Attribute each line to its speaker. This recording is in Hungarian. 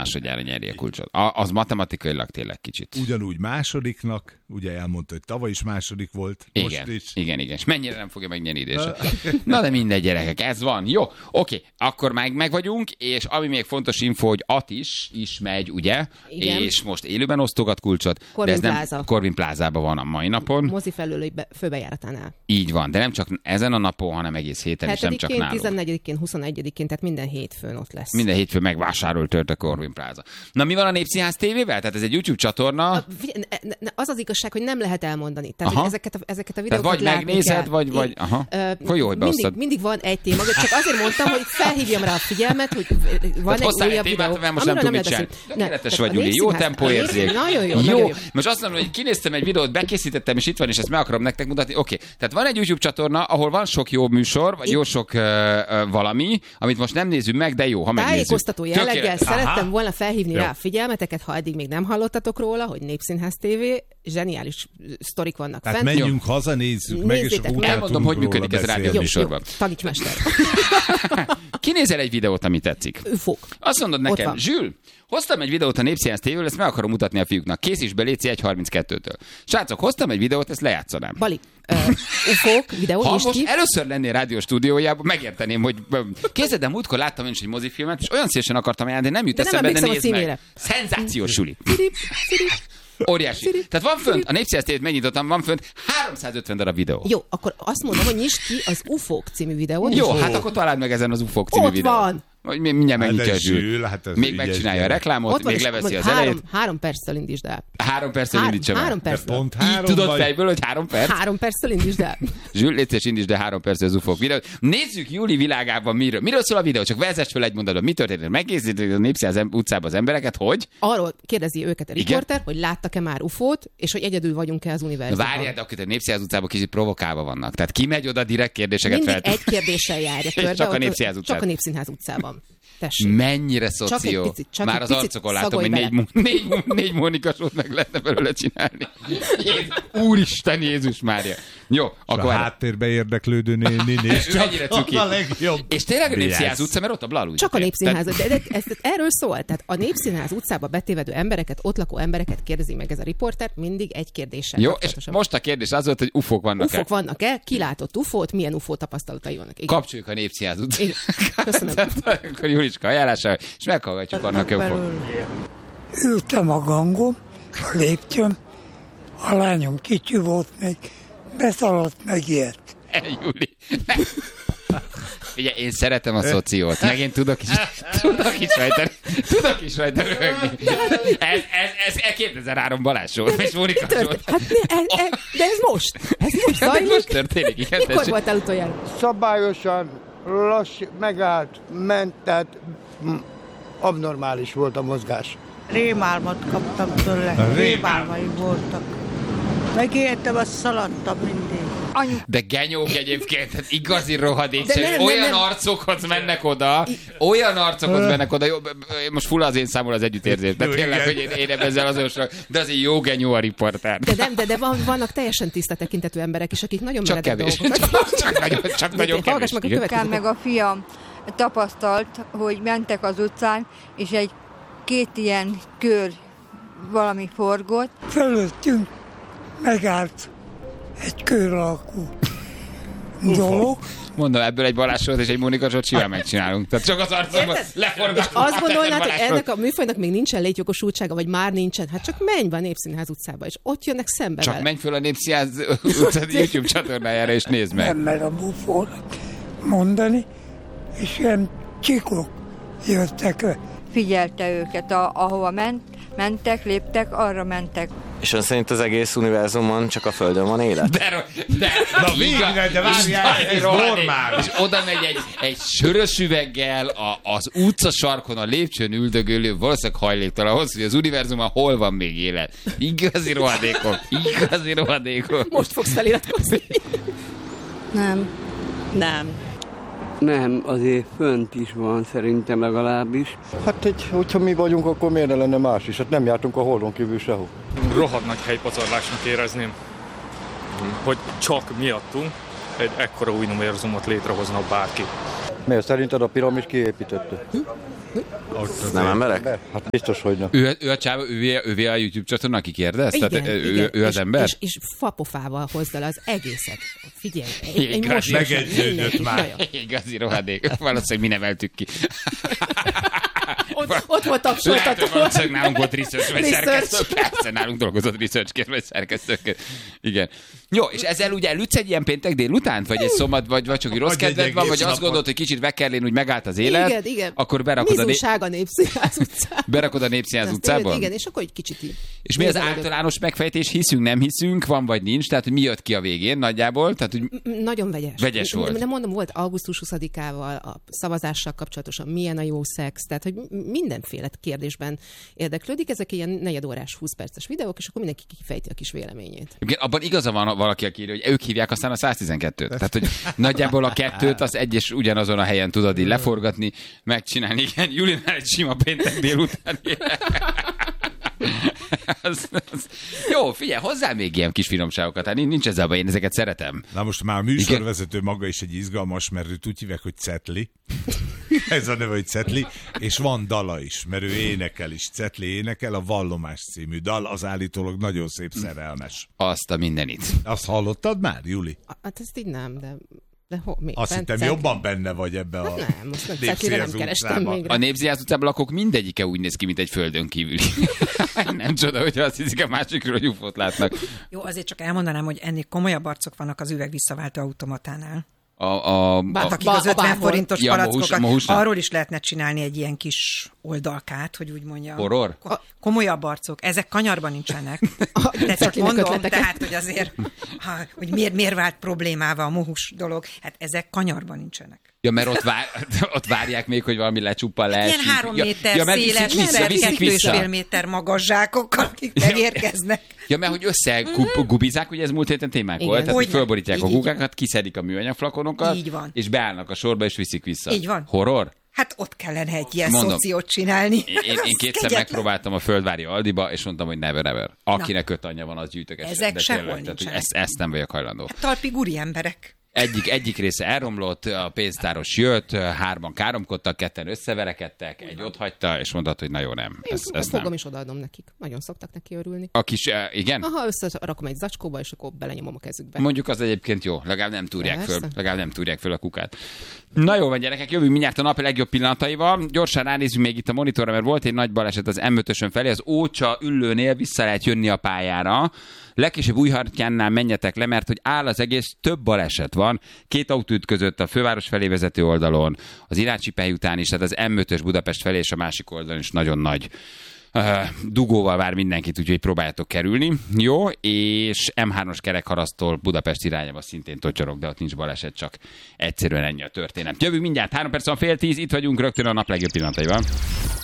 Speaker 1: másodjára nyeri a kulcsot. Az matematikailag tényleg kicsit.
Speaker 2: Ugyanúgy másodiknak, ugye elmondta, hogy tavaly is második volt.
Speaker 1: Igen, most is. Igen. És mennyire nem fogja megnyerni idén. Na de mindegy, gyerekek, ez van. Jó, oké, akkor meg vagyunk, és ami még fontos info, hogy Atis is megy, ugye? Igen. És most élőben osztogat kulcsot.
Speaker 3: Corvin Plaza.
Speaker 1: Corvin Plázában van a mai napon.
Speaker 3: Mozi felülői főbejáratánál.
Speaker 1: Így van, de nem csak ezen a napon, hanem egész héten is, nem csak nálunk.
Speaker 3: 14-én, 21-én, tehát minden hétfőn ott lesz.
Speaker 1: Minden hétfőn megvásárolt tört a Corvin Plaza. Na mi van a Népszínház TV-vel? Tehát ez egy YouTube csatorna.
Speaker 3: Az az igazság, hogy nem lehet elmondani. Tehát ezeket a videókat
Speaker 1: tehát vagy megnézed, vagy akkor jó, hogy beosztad.
Speaker 3: Mindig van egy téma, csak azért mondtam, hogy felhívjam rá a figyelmet, hogy van egy újabb videó.
Speaker 1: Most nem tudom mit csinálni. Tökéletes vagy, Júli. Jó tempóérzék.
Speaker 3: Nagyon jó.
Speaker 1: Most azt mondom, hogy kinéztem egy videót, bekészítettem, és itt van, és ezt meg akarom nektek mutatni. Oké. Tehát van egy YouTube csatorna, ahol van sok jó műsor, vagy jó sok valami, amit most nem nézzük meg, de jó, ha megnézzük.
Speaker 3: Tájékoztató jelleggel szerettem volna felhívni rá a figyelmeteket, ha eddig még nem hallottatok róla, hogy Népszínház TV, zseniális sztorik vannak
Speaker 2: fent.
Speaker 3: Tehát
Speaker 2: menjünk haza, nézzük meg, és akkor
Speaker 1: elmondom, hogy működik ez rádióműsorban.
Speaker 3: Taníts mester.
Speaker 1: Kinézel egy videót, ami tetszik?
Speaker 3: Ufók.
Speaker 1: Azt mondod nekem, Zsül, hoztam egy videót a Népszínház TV-ről, ezt meg akarom mutatni a fiúknak. Készíts be, léci 1.32-től. Srácok, hoztam egy videót, ezt lejátszanám.
Speaker 3: Bali, ufók, videó,
Speaker 1: ha most először lennél rádió stúdiójában, megérteném, hogy készed, múltkor láttam én is egy mozifilmet, és olyan szívesen akartam ajánlani, de nem jut eszembe, de nézd meg. Szenzációs, Suli. Óriási. Tehát van fönt, a Népszínház TV-t megnyitottam, van fönt 350 darab videó.
Speaker 3: Jó, akkor azt mondom, hogy nyisd ki az UFOK című videót.
Speaker 1: Jó, hát akkor találd meg ezen az UFOK című videót.
Speaker 3: Ott van.
Speaker 1: Mindjárt megnyitja a Zsül. Még megcsinálja a reklámot, még leveszi az elejét.
Speaker 3: 3 perccel indítsd el.
Speaker 1: 3 perccel indítsam el.
Speaker 3: 3 perccel.
Speaker 1: Így tudod fejből, hogy 3 perc?
Speaker 3: 3 perccel indítsd el.
Speaker 1: Zsül, légy szíves, indítsd el 3 perccel az UFOK videót. Nézzük Júli világában miről szól a videó, csak vezess fel egy mondatban. Mi történt? Megkészítik a Népszínház utcában az embereket, hogy?
Speaker 3: Arról kérdezi őket a riporter, hogy láttak-e már UFO-t, és hogy egyedül vagyunk-e az univerzumban.
Speaker 1: Várjál, de akkor a Népszínház utcában kicsit provokálva vannak. Tehát ki megy oda direkt kérdéseket fel.
Speaker 3: Egy kérdéssel járja körbe.
Speaker 1: Csak
Speaker 3: a Népszínház utcában.
Speaker 1: Tessék. Mennyire szoció. Már az arcokon látom, hogy 4 Mónikasót meg lehetne belőle csinálni. Úristen Jézus Mária. Jó, akkor
Speaker 2: a háttérbe érdeklődő néni és
Speaker 1: csak
Speaker 2: a legjobb.
Speaker 1: És tényleg a Népszínház utca, mert ott a Blalúgy.
Speaker 3: Csak a Népszínház. De ez erről szól. Tehát a Népszínház utcába betévedő embereket, ott lakó embereket kérdezi meg ez a riporter, mindig egy kérdéssel.
Speaker 1: Jó, és most a kérdés az volt, hogy UFO-k vannak-e?
Speaker 3: UFO-k vannak-e? Ki látott UFO-t? Milyen UFO tapasztalatai vannak?
Speaker 1: Igen. Kapcsoljuk a Népszínház utcát.
Speaker 3: Köszönöm.
Speaker 1: Akkor Juliska ajánlása, és meghallgatjuk annak UFO-t.
Speaker 4: Ültem a gangom, a lépcsőn, a lányom kicsi volt még, beszaladt, megijedt.
Speaker 1: Júli. Ugye én szeretem a szociót, meg én tudok is rajta röhögni. Ez 2003 Balázs volt, és Mónika volt.
Speaker 3: De ez most zajlik.
Speaker 1: Most történik.
Speaker 3: Mikor voltál utoljára?
Speaker 5: Szabályosan, megállt, ment, tehát abnormális volt a mozgás.
Speaker 6: Rémálmat kaptam tőle. Rémálmaim voltak. Megértem, azt szaladtam mindig.
Speaker 1: De genyók egyébként, igazi rohadék, olyan arcokhoz mennek oda, olyan arcokhoz mennek oda, jó, most full az én számol az együttérzés, de tényleg, hogy én ezzel azonosulok, de azért jó genyó a riporter.
Speaker 3: De vannak teljesen tiszta tekintetű emberek is, akik nagyon meredek dolgokat.
Speaker 1: Csak nagyon kevés.
Speaker 7: Meg a fiam tapasztalt, hogy mentek az utcán, és két ilyen kör valami forgott.
Speaker 4: Fölöttünk megállt egy kör alakú dolog.
Speaker 1: Mondom, ebből egy Balázsot és egy Mónikasot simán megcsinálunk. Tehát csak az arcomban leforgatunk.
Speaker 3: Azt gondolnád, hogy ennek a műfajnak még nincsen létjogosultsága, vagy már nincsen? Hát csak menj be a Népszínház utcába, és ott jönnek szembe
Speaker 1: csak vele. Menj föl a Népszínház utcád YouTube csatornájára, és nézd meg.
Speaker 4: Nem mer a bufónak mondani, és ilyen csikok jöttek le.
Speaker 7: Figyelte őket, ahova mentek, léptek, arra mentek.
Speaker 8: És ön szerint az egész univerzumon csak a Földön van élet?
Speaker 1: De
Speaker 2: na végre, de várjál, ez normális.
Speaker 1: És oda megy egy sörös üveggel az utca sarkon a lépcsőn üldögölő, valószínűleg hajléktalan ahhoz, hogy az univerzumon hol van még élet. Igazi rohadékok.
Speaker 3: Most fogsz feliratkozni.
Speaker 9: Nem, azért fönt is van szerintem legalábbis.
Speaker 5: Hát hogyha mi vagyunk, akkor miért ne lenne más is? Hát nem jártunk a Holdon kívül sehol.
Speaker 10: Rohadt nagy helypazarlásnak érezném, hogy csak miattunk egy ekkora új univerzumot létrehozna bárki.
Speaker 5: Miért szerinted a piramis kiépítette?
Speaker 8: Nem emberek?
Speaker 5: Hát biztos, hogy nem.
Speaker 1: Ő a csáva, ővé a YouTube csatorna, aki kérdez?
Speaker 3: Igen,
Speaker 1: Tehát
Speaker 3: igen.
Speaker 1: ő az ember?
Speaker 3: És fapofával hozd el az egészet. Figyelj,
Speaker 2: megegyződött már.
Speaker 1: Igazi rohadék. Valószínűleg mi neveltük ki.
Speaker 3: Ott volt tapsoltató.
Speaker 1: Valószínűleg nálunk volt research, vagy szerkesztők. Persze, nálunk dolgozott researchként, vagy szerkesztőként. Igen. Jó, és ezzel ugye elütsz egy ilyen péntek délután? Vagy egy szombat, vagy csak rossz kedved van, vagy azt gondolod, hogy kicsit Vekkerlén úgy megállt az élet?
Speaker 3: Igen.
Speaker 1: Akkor berakod
Speaker 3: a Népszínház utcába.
Speaker 1: Berakod a Népszínház utcába?
Speaker 3: Igen, és akkor egy kicsit így.
Speaker 1: És mi az általános megfejtés? Hiszünk, nem hiszünk, van vagy nincs? Tehát, hogy mi jött ki a végén nagyjából? Tehát, hogy
Speaker 3: nagyon vegyes.
Speaker 1: Vegyes volt.
Speaker 3: Nem mondom, volt augusztus 20-ával, a szavazással kapcsolatosan milyen a jó szex, tehát, hogy mindenféle kérdésben érdeklődik. Ezek ilyen negyedórás, 20 perces videók, és akkor mindenki kifejti a kis véleményét.
Speaker 1: Igen, abban igaza van valaki, aki írja, hogy ők hívják aztán a 112-t. Tehát, hogy nagyjából a kettőt az egy és ugyanazon a helyen tudod így leforgatni, megcsinálni. Igen, Julinál egy sima péntek délután. Jó, figyelj, hozzá még ilyen kis finomságokat. Hát nincs ezzel baj, én ezeket szeretem.
Speaker 2: Na most már a műsorvezető maga is egy izgalmas, mert őt úgy hívják, hogy Cetli. Ez a neve, hogy Cetli. És van dala is, mert ő énekel is. Cetli énekel, a Vallomás című dal, az állítólag nagyon szép szerelmes.
Speaker 1: Azt a mindenit.
Speaker 2: Azt hallottad már, Juli?
Speaker 3: Hát ezt így nem, de mi?
Speaker 2: Azt hittem, jobban benne vagy ebbe a
Speaker 3: nem, most nem kerestem még rá.
Speaker 1: A Népszínház utcában lakók mindegyike úgy néz ki, mint egy földön kívüli. Nem csoda, hogy azt hiszik a másikról, hogy UFO-t látnak.
Speaker 11: Jó, azért csak elmondanám, hogy ennél komolyabb arcok vannak az üvegvisszaváltó automatánál.
Speaker 3: Akik
Speaker 11: az 50 forintos palackokat,
Speaker 1: a
Speaker 11: arról is lehetne csinálni egy ilyen kis oldalkát, hogy úgy mondjam.
Speaker 1: Horror?
Speaker 11: Komolyabb arcok. Ezek kanyarban nincsenek. De csak mondom, tehát, hogy azért, hogy miért vált problémává a mohus dolog, hát ezek kanyarban nincsenek.
Speaker 1: Ja, mert ott várják még, hogy valami lecsuppan leesik.
Speaker 11: Ilyen 3 méter széles, 2,5 méter magas zsákok, akik megérkeznek.
Speaker 1: Ja, mert hogy összegubizák, ugye ez múlt héten témák volt, tehát fölborítják a kukákat, kiszedik a műanyag flakonokat, és beállnak a sorba, és viszik vissza.
Speaker 11: Így van.
Speaker 1: Horror?
Speaker 11: Hát ott kellene egy ilyen szociót csinálni.
Speaker 1: Én kétszer megpróbáltam a Földvári Aldiba, és mondtam, hogy never. Akinek 5 anyja van, az gyűjtöges.
Speaker 11: Ezek sehol nincsenek.
Speaker 1: Ezt nem vagyok hajlandó.
Speaker 11: Hát talpig úri emberek.
Speaker 1: Egyik része elromlott, a pénztáros jött, 3 káromkodtak, 2 összeverekedtek, egy ott hagyta, és mondta, hogy na jó, nem.
Speaker 3: Ezt fogom is odaadom nekik. Nagyon szoktak neki örülni.
Speaker 1: A kis, igen?
Speaker 3: Aha, összerakom egy zacskóba, és akkor belenyomom a kezükbe.
Speaker 1: Mondjuk az egyébként jó, legalább nem túrják föl a kukát. Na jó van, gyerekek, jövünk mindjárt a nap legjobb pillanataival. Gyorsan ránézzünk még itt a monitorra, mert volt egy nagy baleset az M5-ösön felé, az Ócsa Üllőnél vissza lehet jönni a pályára. Legkésőbb Újhartyánnál menjetek le, mert hogy áll az egész, több baleset van. 2 autó ütközött a főváros felé vezető oldalon, az Irácsi után is, tehát az M5-ös Budapest felé és a másik oldalon is nagyon nagy dugóval vár mindenkit, úgyhogy próbáljátok kerülni. Jó, és M3-os Kerekharasztól Budapest irányába szintén tocsorog, de ott nincs baleset, csak egyszerűen ennyi a történet. Jövünk mindjárt, 3 perc van 9:30, itt vagyunk rögtön a nap legjobb pillanataival.